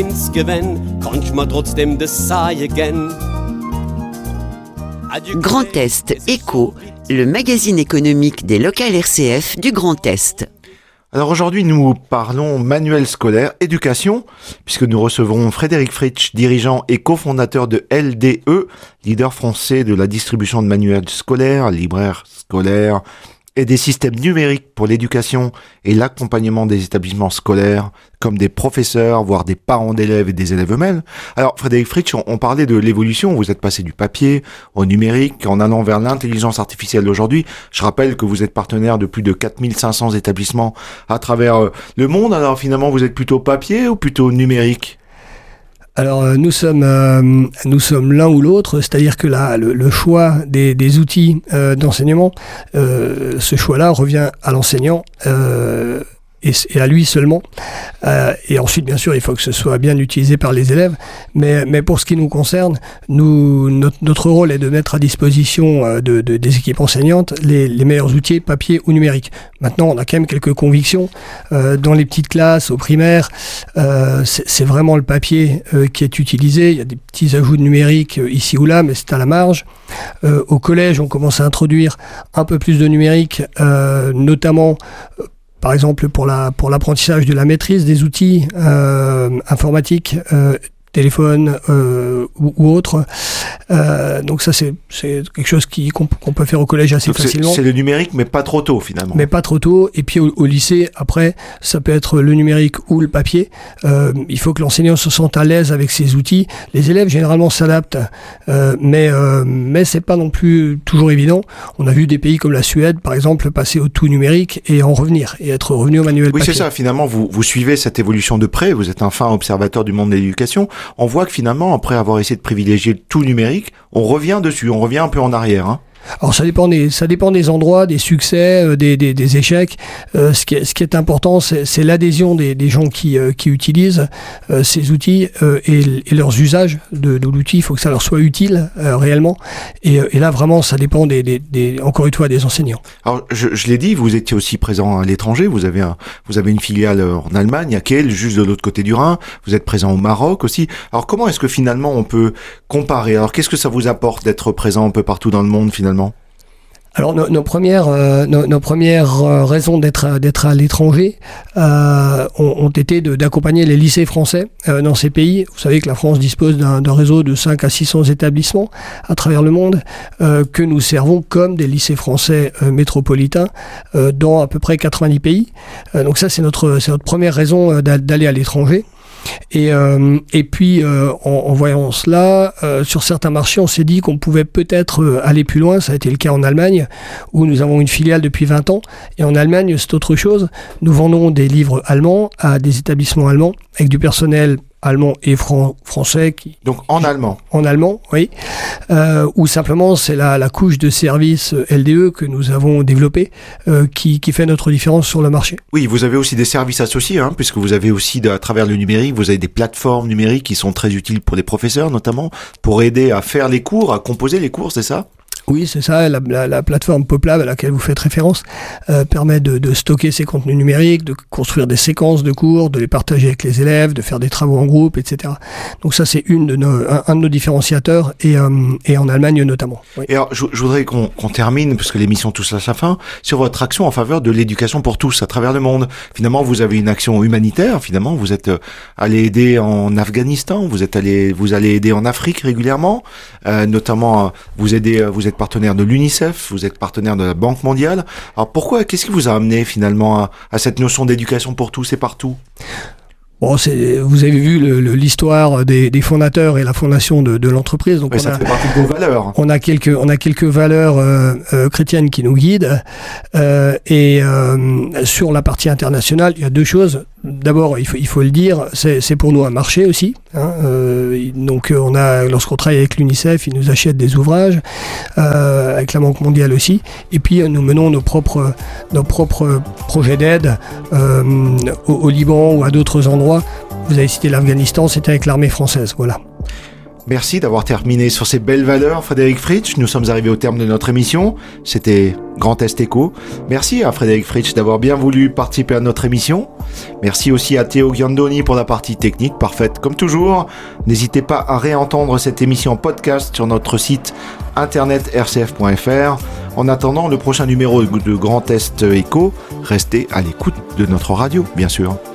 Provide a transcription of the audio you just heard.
Provinz gewinn, konnt ich mal trotzdem das Sei gern. Grand Est Écho, le magazine économique des locales RCF du Grand Est. Alors aujourd'hui, nous parlons manuel scolaire, éducation, puisque nous recevrons Frédéric Fritsch, dirigeant et cofondateur de LDE, leader français de la distribution de manuels scolaires, libraire scolaire et des systèmes numériques pour l'éducation et l'accompagnement des établissements scolaires, comme des professeurs, voire des parents d'élèves et des élèves eux-mêmes. Alors Frédéric Fritsch, on parlait de l'évolution, vous êtes passé du papier au numérique en allant vers l'intelligence artificielle aujourd'hui. Je rappelle que vous êtes partenaire de plus de 4500 établissements à travers le monde. Alors finalement, vous êtes plutôt papier ou plutôt numérique ? Alors nous sommes l'un ou l'autre, c'est-à-dire que le choix des outils d'enseignement, ce choix-là revient à l'enseignant et à lui seulement. Et ensuite, bien sûr, il faut que ce soit bien utilisé par les élèves. Mais pour ce qui nous concerne, notre rôle est de mettre à disposition des équipes enseignantes les meilleurs outils, papier ou numérique. Maintenant, on a quand même quelques convictions. Dans les petites classes, au primaire, c'est vraiment le papier qui est utilisé. Il y a des petits ajouts de numérique ici ou là, mais c'est à la marge. Au collège, on commence à introduire un peu plus de numérique, notamment par exemple pour l'apprentissage de la maîtrise des outils informatiques, téléphone ou autre. Donc ça c'est quelque chose qu'on peut faire au collège assez facilement. C'est le numérique mais pas trop tôt finalement. Mais pas trop tôt. Et puis au lycée, après, ça peut être le numérique ou le papier. Il faut que l'enseignant se sente à l'aise avec ces outils. Les élèves généralement s'adaptent, mais c'est pas non plus toujours évident. On a vu des pays comme la Suède par exemple passer au tout numérique et en revenir et être revenu au manuel papier. Oui, c'est ça. Finalement, vous suivez cette évolution de près. Vous êtes un fin observateur du monde de l'éducation. On voit que finalement, après avoir essayé de privilégier le tout numérique, on revient dessus, on revient un peu en arrière. Alors ça dépend des endroits, des succès, des échecs. Ce qui est important, c'est l'adhésion des gens qui utilisent ces outils et leurs usages de l'outil. Il faut que ça leur soit utile réellement. Et là vraiment, ça dépend encore une fois des enseignants. Alors je l'ai dit, vous étiez aussi présent à l'étranger. Vous avez une filiale en Allemagne, à Kiel, juste de l'autre côté du Rhin. Vous êtes présent au Maroc aussi. Alors comment est-ce que finalement on peut comparer ? Alors qu'est-ce que ça vous apporte d'être présent un peu partout dans le monde finalement ? Alors nos premières raisons d'être à l'étranger ont été d'accompagner les lycées français dans ces pays. Vous savez que la France dispose d'un réseau de 5 à 600 établissements à travers le monde que nous servons comme des lycées français métropolitains dans à peu près 90 pays. Donc ça c'est notre première raison d'aller à l'étranger. Et puis en voyant cela, sur certains marchés, on s'est dit qu'on pouvait peut-être aller plus loin. Ça a été le cas en Allemagne, où nous avons une filiale depuis 20 ans. Et en Allemagne, c'est autre chose. Nous vendons des livres allemands à des établissements allemands, avec du personnel allemand et français. Donc en allemand. En allemand, oui. Ou simplement c'est la couche de service LDE que nous avons développée qui fait notre différence sur le marché. Oui, vous avez aussi des services associés, puisque vous avez aussi à travers le numérique, vous avez des plateformes numériques qui sont très utiles pour les professeurs notamment, pour aider à faire les cours, à composer les cours, c'est ça ? Oui, c'est ça. La plateforme PopLab à laquelle vous faites référence permet de stocker ces contenus numériques, de construire des séquences de cours, de les partager avec les élèves, de faire des travaux en groupe, etc. Donc ça, c'est un de nos différenciateurs et en Allemagne notamment. Oui. Et alors, je voudrais qu'on termine, parce que l'émission touche à sa fin, sur votre action en faveur de l'éducation pour tous à travers le monde. Finalement, vous avez une action humanitaire. Finalement, vous êtes allé aider en Afghanistan, vous allez aider en Afrique régulièrement, notamment vous êtes partenaire de l'UNICEF, vous êtes partenaire de la Banque mondiale. Alors qu'est-ce qui vous a amené finalement à cette notion d'éducation pour tous et partout ? Bon, vous avez vu l'histoire des fondateurs et la fondation de l'entreprise. Donc ça fait partie de vos valeurs. On a quelques valeurs chrétiennes qui nous guident. Sur la partie internationale, il y a deux choses. D'abord, il faut le dire, c'est pour nous un marché aussi. Donc lorsqu'on travaille avec l'UNICEF, ils nous achètent des ouvrages, avec la Banque mondiale aussi. Et puis nous menons nos propres projets d'aide au Liban ou à d'autres endroits. Vous avez cité l'Afghanistan, c'était avec l'armée française, voilà. Merci d'avoir terminé sur ces belles valeurs, Frédéric Fritsch. Nous sommes arrivés au terme de notre émission. C'était Grand Est Éco. Merci à Frédéric Fritsch d'avoir bien voulu participer à notre émission. Merci aussi à Théo Giandoni pour la partie technique, parfaite comme toujours. N'hésitez pas à réentendre cette émission en podcast sur notre site internet rcf.fr. En attendant le prochain numéro de Grand Est Éco, restez à l'écoute de notre radio, bien sûr.